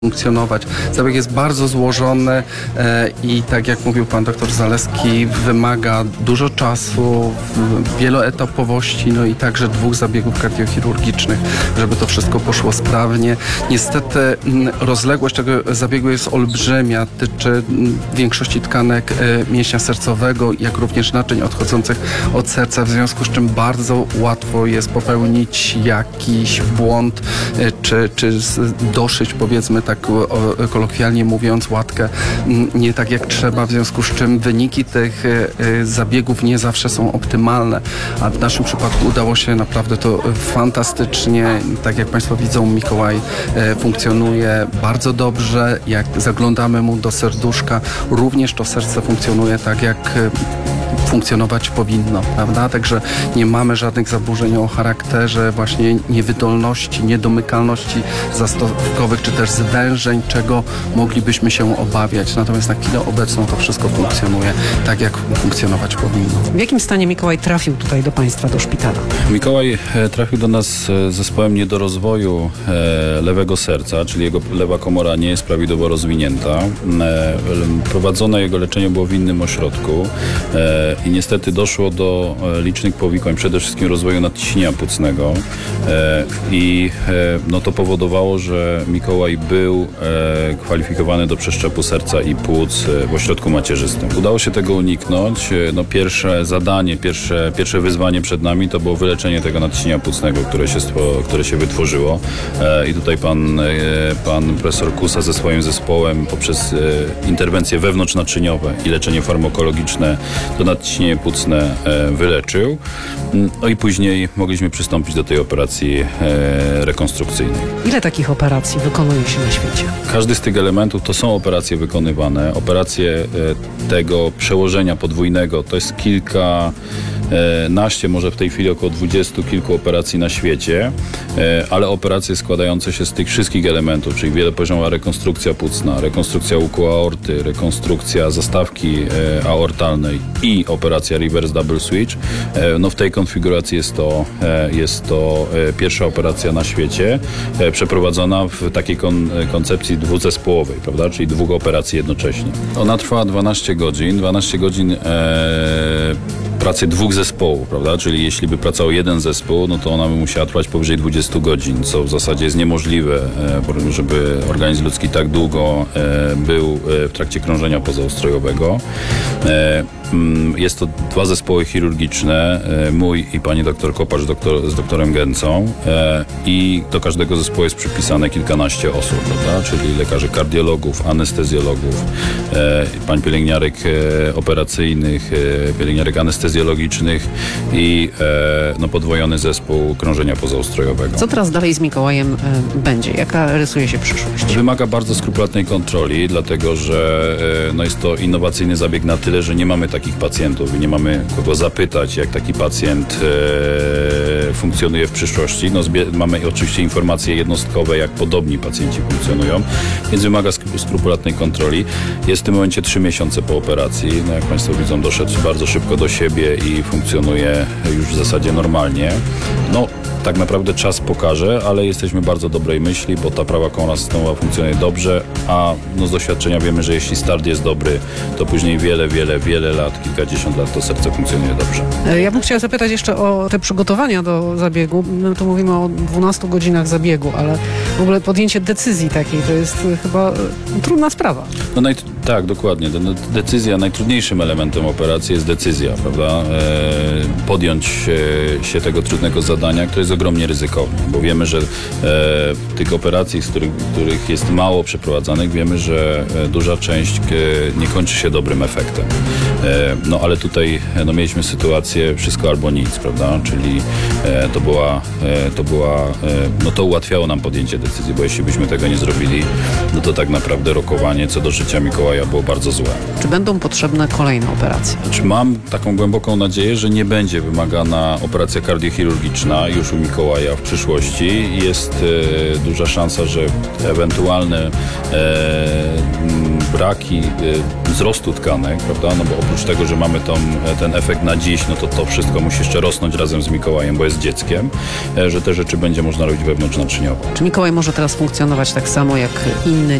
funkcjonować. Zabieg jest bardzo złożony i tak jak mówił pan doktor Zaleski, wymaga dużo czasu, wieloetapowości, no i także 2 zabiegów kardiochirurgicznych, żeby to wszystko poszło sprawnie. Niestety rozległość tego zabiegu jest olbrzymia, tyczy większości tkanek mięśnia sercowego, jak również naczyń odchodzących od serca, w związku z czym bardzo łatwo jest popełnić jakiś błąd, czy doszyć, powiedzmy tak kolokwialnie mówiąc, łatkę nie tak jak trzeba, w związku z czym wyniki tych zabiegów nie zawsze są optymalne, a w naszym przypadku udało się naprawdę to fantastycznie. Tak jak państwo widzą, Mikołaj funkcjonuje bardzo dobrze. Jak zaglądamy mu do serduszka, również to serce funkcjonuje tak, jak funkcjonować powinno, prawda? Także nie mamy żadnych zaburzeń o charakterze właśnie niewydolności, niedomykalności zastawkowych, czy też zwężeń, czego moglibyśmy się obawiać. Natomiast na chwilę obecną to wszystko funkcjonuje tak, jak funkcjonować powinno. W jakim stanie Mikołaj trafił tutaj do państwa, do szpitala? Mikołaj trafił do nas z zespołem niedorozwoju lewego serca, czyli jego lewa komora nie jest prawidłowo rozwinięta. Prowadzone jego leczenie było w innym ośrodku i niestety doszło do licznych powikłań, przede wszystkim rozwoju nadciśnienia płucnego i no to powodowało, że Mikołaj był kwalifikowany do przeszczepu serca i płuc w ośrodku macierzystym. Udało się tego uniknąć. No pierwsze zadanie, pierwsze wyzwanie przed nami to było wyleczenie tego nadciśnienia płucnego, które się wytworzyło i tutaj pan profesor Kusa ze swoim zespołem poprzez interwencje wewnątrznaczyniowe i leczenie farmakologiczne to nadciśnienie płucne wyleczył. No i później mogliśmy przystąpić do tej operacji rekonstrukcyjnej. Ile takich operacji wykonuje się na świecie? Każdy z tych elementów to są operacje wykonywane. Operacje tego przełożenia podwójnego to jest kilkanaście, może w tej chwili około 20 kilku operacji na świecie, ale operacje składające się z tych wszystkich elementów, czyli wielopoziomowa rekonstrukcja płucna, rekonstrukcja łuku aorty, rekonstrukcja zastawki aortalnej i operacja reverse double switch. No w tej konfiguracji jest to pierwsza operacja na świecie przeprowadzona w takiej koncepcji dwuzespołowej, prawda? Czyli 2 operacji jednocześnie. Ona trwała 12 godzin pracy 2 zespołów, prawda? Czyli jeśli by pracował jeden zespół, no to ona by musiała trwać powyżej 20 godzin, co w zasadzie jest niemożliwe, żeby organizm ludzki tak długo był w trakcie krążenia pozaustrojowego. Jest to 2 zespoły chirurgiczne, mój i pani doktor Kopacz z doktorem Gęcą i do każdego zespołu jest przypisane kilkanaście osób, prawda? Czyli lekarzy kardiologów, anestezjologów, pań pielęgniarek operacyjnych, pielęgniarek anestezjologicznych i no, podwojony zespół krążenia pozaustrojowego. Co teraz dalej z Mikołajem będzie? Jaka rysuje się przyszłość? Wymaga bardzo skrupulatnej kontroli, dlatego że no, jest to innowacyjny zabieg na tyle, że nie mamy takich pacjentów i nie mamy kogo zapytać, jak taki pacjent funkcjonuje w przyszłości. No, mamy oczywiście informacje jednostkowe, jak podobni pacjenci funkcjonują, więc wymaga skrupulatnej kontroli. Jest w tym momencie 3 miesiące po operacji. No, jak państwo widzą, doszedł bardzo szybko do siebie i funkcjonuje już w zasadzie normalnie. No, tak naprawdę czas pokaże, ale jesteśmy bardzo dobrej myśli, bo ta prawa komora systemowa funkcjonuje dobrze, a no, z doświadczenia wiemy, że jeśli start jest dobry, to później wiele lat, kilkadziesiąt lat to serce funkcjonuje dobrze. Ja bym chciała zapytać jeszcze o te przygotowania do zabiegu. My tu mówimy o 12 godzinach zabiegu, ale w ogóle podjęcie decyzji takiej to jest chyba trudna sprawa. No tak, dokładnie. Decyzja, najtrudniejszym elementem operacji jest decyzja, prawda? Podjąć się tego trudnego zadania, które jest ogromnie ryzykowne, bo wiemy, że tych operacji, z których jest mało przeprowadzanych, wiemy, że duża część nie kończy się dobrym efektem. No ale tutaj no, mieliśmy sytuację wszystko albo nic, prawda? Czyli to ułatwiało nam podjęcie decyzji, bo jeśli byśmy tego nie zrobili, no to tak naprawdę rokowanie co do życia Mikołaja było bardzo złe. Czy będą potrzebne kolejne operacje? Znaczy, mam taką głęboką nadzieję, że nie będzie wymagana operacja kardiochirurgiczna już u Mikołaja w przyszłości. Jest duża szansa, że ewentualne braki wzrostu tkanek, prawda? No bo oprócz tego, że mamy ten efekt na dziś, no to wszystko musi jeszcze rosnąć razem z Mikołajem, bo jest dzieckiem, że te rzeczy będzie można robić wewnątrznaczyniowo. Czy Mikołaj może teraz funkcjonować tak samo jak inne